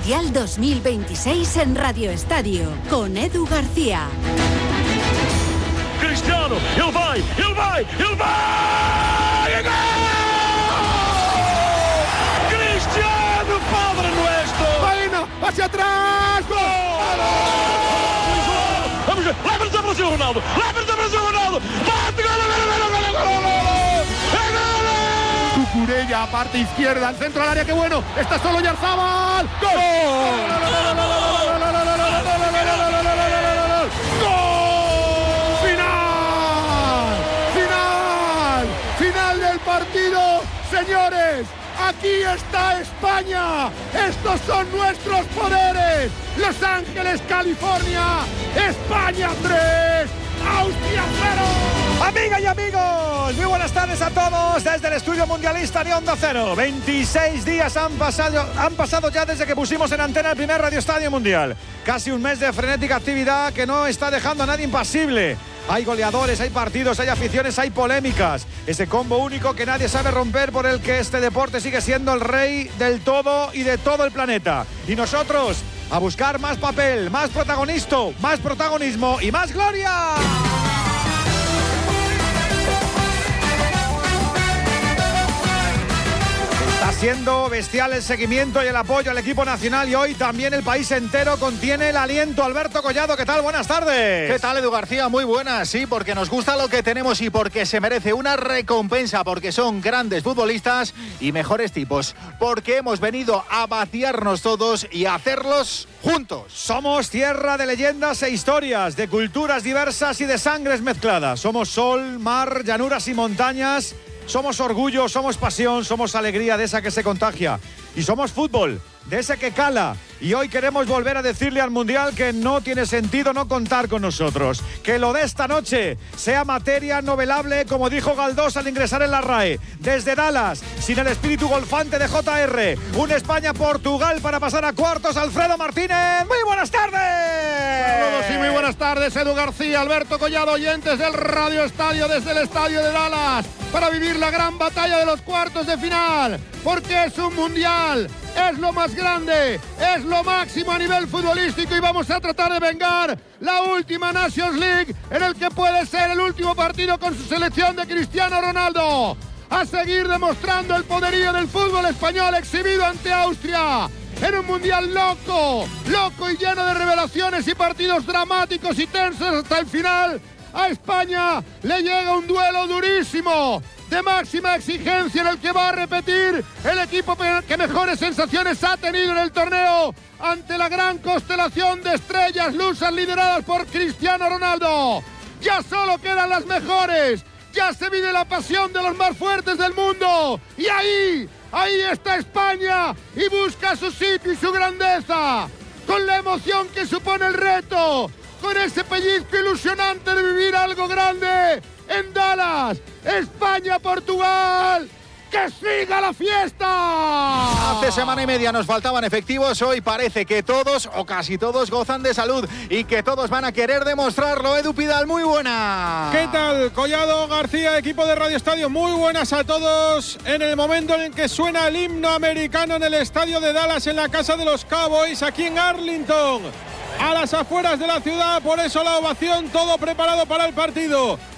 Mundial 2026 en Radio Estadio, con Edu García. Cristiano, ele vai! ¡Gol! Cristiano, Padre nuestro! ¡Vaina, hacia atrás! ¡Gol! Vamos ver, leva-nos a Brasil, Ronaldo! ¡Bate, gol! Cucurella, parte izquierda, al centro del área, ¡qué bueno! ¡Está solo Yarzábal! ¡Gol! ¡Final del partido! ¡Señores! ¡Aquí está España! ¡Estos son nuestros poderes! Los Ángeles, California. España 3, Austria 0. Amigas y amigos, muy buenas tardes a todos desde el estudio mundialista de Onda Cero. 26 días han pasado ya desde que pusimos en antena el primer Radio Estadio Mundial. Casi un mes de frenética actividad que no está dejando a nadie impasible. Hay goleadores, hay partidos, hay aficiones, hay polémicas. Ese combo único que nadie sabe romper, por el que este deporte sigue siendo el rey del todo y de todo el planeta. Y nosotros, a buscar más papel, más protagonismo y más gloria. Está siendo bestial el seguimiento y el apoyo al equipo nacional, y hoy también el país entero contiene el aliento. Alberto Collado, ¿qué tal? Buenas tardes. ¿Qué tal, Edu García? Muy buenas, sí, porque nos gusta lo que tenemos y porque se merece una recompensa, porque son grandes futbolistas y mejores tipos, porque hemos venido a vaciarnos todos y a hacerlos juntos. Somos tierra de leyendas e historias, de culturas diversas y de sangres mezcladas. Somos sol, mar, llanuras y montañas. Somos orgullo, somos pasión, somos alegría de esa que se contagia. Y somos fútbol, de ese que cala. Y hoy queremos volver a decirle al Mundial que no tiene sentido no contar con nosotros. Que lo de esta noche sea materia novelable, como dijo Galdós al ingresar en la RAE. Desde Dallas, sin el espíritu golfante de JR. Un España-Portugal para pasar a cuartos. Alfredo Martínez, muy buenas tardes. Saludos y muy buenas tardes, Edu García, Alberto Collado, oyentes del Radio Estadio desde el estadio de Dallas, para vivir la gran batalla de los cuartos de final. Porque es un Mundial, es lo más grande, es lo máximo a nivel futbolístico, y vamos a tratar de vengar la última Nations League, en el que puede ser el último partido con su selección de Cristiano Ronaldo. A seguir demostrando el poderío del fútbol español exhibido ante Austria. En un Mundial loco y lleno de revelaciones y partidos dramáticos y tensos hasta el final. A España le llega un duelo durísimo, de máxima exigencia, en el que va a repetir el equipo que mejores sensaciones ha tenido en el torneo ante la gran constelación de estrellas lusas lideradas por Cristiano Ronaldo. Ya solo quedan las mejores, ya se vive la pasión de los más fuertes del mundo, y ahí está España, y busca su sitio y su grandeza, con la emoción que supone el reto, con ese pellizco ilusionante de vivir algo grande en Dallas. España-Portugal, ¡que siga la fiesta! Hace semana y media nos faltaban efectivos, hoy parece que todos o casi todos gozan de salud y que todos van a querer demostrarlo. Edu Pidal, muy buena. ¿Qué tal? Collado, García, equipo de Radio Estadio, muy buenas a todos. En el momento en el que suena el himno americano en el estadio de Dallas, en la casa de los Cowboys, aquí en Arlington, a las afueras de la ciudad, por eso la ovación, todo preparado para el partido.